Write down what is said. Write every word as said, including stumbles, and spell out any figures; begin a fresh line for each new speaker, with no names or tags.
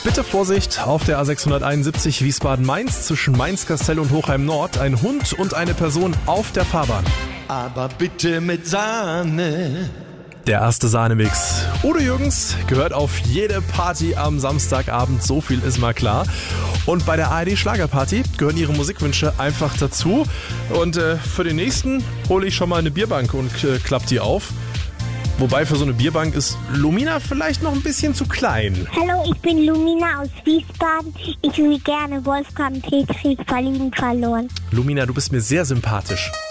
Bitte Vorsicht auf der A sechshunderteinundsiebzig Wiesbaden-Mainz zwischen Mainz-Kastell und Hochheim-Nord. Ein Hund und eine Person auf der Fahrbahn.
Aber bitte mit Sahne.
Der erste Sahnemix. Udo Jürgens gehört auf jede Party am Samstagabend, so viel ist mal klar. Und bei der A R D Schlagerparty gehören ihre Musikwünsche einfach dazu. Und äh, für den nächsten hole ich schon mal eine Bierbank und äh, klapp die auf. Wobei für so eine Bierbank ist Lumina vielleicht noch ein bisschen zu klein.
Hallo, ich bin Lumina aus Wiesbaden. Ich will gerne Wolfgang Petri verlieben verloren.
Lumina, du bist mir sehr sympathisch.